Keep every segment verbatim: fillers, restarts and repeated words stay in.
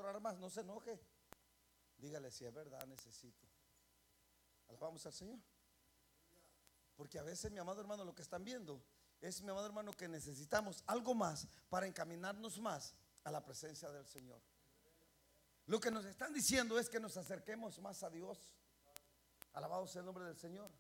orar más, no se enoje. Dígale si es verdad, necesito. Alabamos al Señor. Porque a veces, mi amado hermano, lo que están viendo es, mi amado hermano, que necesitamos algo más para encaminarnos más a la presencia del Señor. Lo que nos están diciendo es que nos acerquemos más a Dios. Alabado sea el nombre del Señor.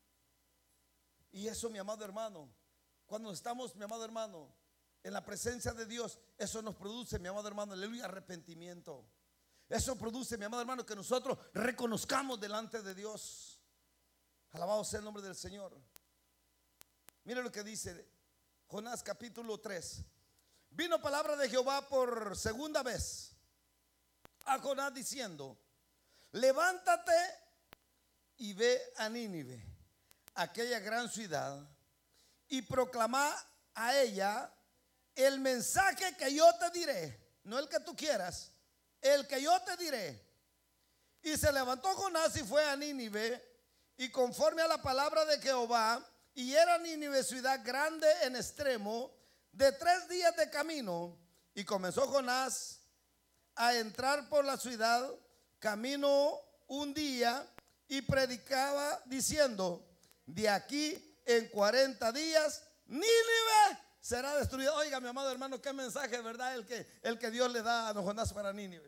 Y eso, mi amado hermano, cuando estamos, mi amado hermano, en la presencia de Dios, eso nos produce, mi amado hermano, aleluya, arrepentimiento. Eso produce, mi amado hermano, que nosotros reconozcamos delante de Dios. Alabado sea el nombre del Señor. Mire lo que dice Jonás capítulo tres. Vino palabra de Jehová por segunda vez a Jonás diciendo: levántate y ve a Nínive, aquella gran ciudad, y proclama a ella el mensaje que yo te diré, no el que tú quieras, el que yo te diré. Y se levantó Jonás y fue a Nínive, y conforme a la palabra de Jehová, y era Nínive ciudad grande en extremo, de tres días de camino. Y comenzó Jonás a entrar por la ciudad, camino un día, y predicaba diciendo: de aquí en cuarenta días Nínive será destruida. Oiga, mi amado hermano, qué mensaje, ¿verdad? El que, el que Dios le da a Jonás para Nínive.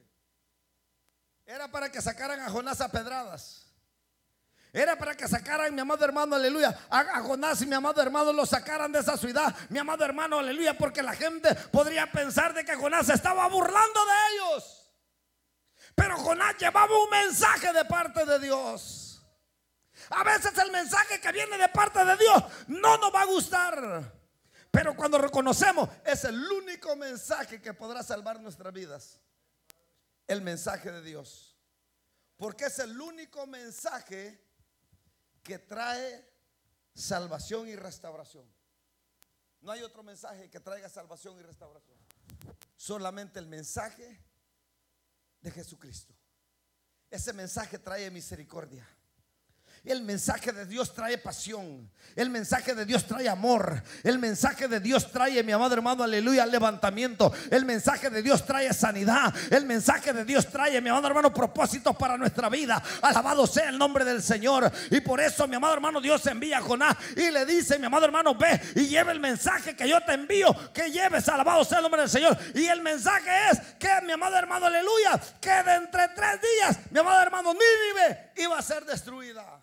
Era para que sacaran a Jonás a pedradas. Era para que sacaran, mi amado hermano, aleluya, a, a Jonás y mi amado hermano lo sacaran de esa ciudad, mi amado hermano, aleluya, porque la gente podría pensar de que Jonás se estaba burlando de ellos. Pero Jonás llevaba un mensaje de parte de Dios. A veces el mensaje que viene de parte de Dios no nos va a gustar, pero cuando reconocemos, es el único mensaje que podrá salvar nuestras vidas. El mensaje de Dios, porque es el único mensaje que trae salvación y restauración. No hay otro mensaje que traiga salvación y restauración, solamente el mensaje de Jesucristo. Ese mensaje trae misericordia. El mensaje de Dios trae pasión. El mensaje de Dios trae amor. El mensaje de Dios trae, mi amado hermano, aleluya, levantamiento. El mensaje de Dios trae sanidad. El mensaje de Dios trae, mi amado hermano, propósitos para nuestra vida. Alabado sea el nombre del Señor. Y por eso, mi amado hermano, Dios envía a Jonás y le dice: mi amado hermano, ve y lleve el mensaje que yo te envío, que lleves. Alabado sea el nombre del Señor. Y el mensaje es que, mi amado hermano, aleluya, que de entre tres días, mi amado hermano, Nínive iba a ser destruida.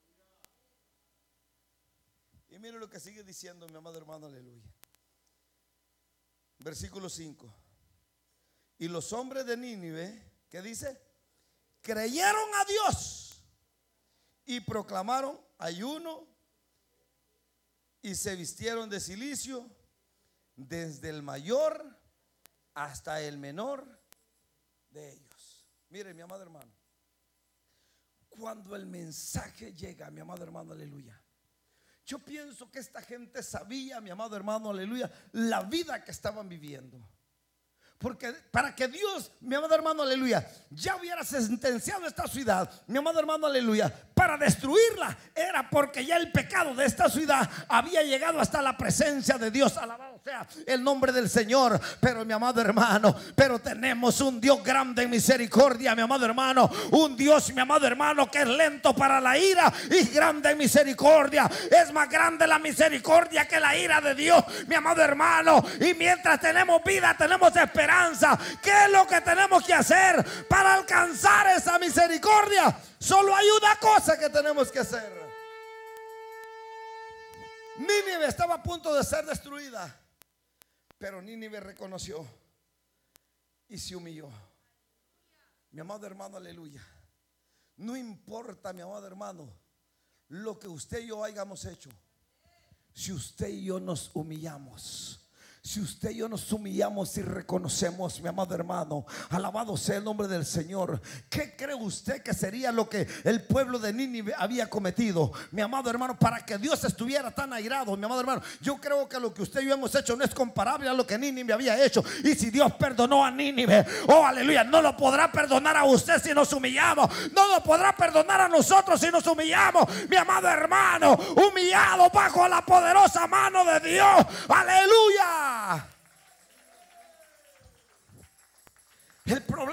Y mire lo que sigue diciendo, mi amado hermano, aleluya. Versículo cinco. Y los hombres de Nínive, ¿qué dice? Creyeron a Dios y proclamaron ayuno y se vistieron de cilicio, desde el mayor hasta el menor de ellos. Mire, mi amado hermano, cuando el mensaje llega, mi amado hermano, aleluya, yo pienso que esta gente sabía, mi amado hermano, aleluya, la vida que estaban viviendo. Porque para que Dios, mi amado hermano, aleluya, ya hubiera sentenciado esta ciudad, mi amado hermano, aleluya, para destruirla, era porque ya el pecado de esta ciudad había llegado hasta la presencia de Dios. Alabado sea el nombre del Señor. Pero, mi amado hermano, pero tenemos un Dios grande en misericordia, mi amado hermano. Un Dios, mi amado hermano, que es lento para la ira y grande en misericordia. Es más grande la misericordia que la ira de Dios, mi amado hermano. Y mientras tenemos vida, tenemos esperanza. ¿Qué es lo que tenemos que hacer para alcanzar esa misericordia? Solo hay una cosa que tenemos que hacer. Nínive estaba a punto de ser destruida, pero Nínive reconoció y se humilló. Mi amado hermano, aleluya, no importa, mi amado hermano, lo que usted y yo hayamos hecho, si usted y yo nos humillamos, si usted y yo nos humillamos y reconocemos, mi amado hermano, alabado sea el nombre del Señor, ¿qué cree usted que sería lo que el pueblo de Nínive había cometido, mi amado hermano, para que Dios estuviera tan airado? Mi amado hermano, yo creo que lo que usted y yo hemos hecho no es comparable a lo que Nínive había hecho. Y si Dios perdonó a Nínive, oh aleluya, no lo podrá perdonar a usted si nos humillamos. No lo podrá perdonar a nosotros si nos humillamos, mi amado hermano, humillado bajo la poderosa mano de Dios. Aleluya. El problema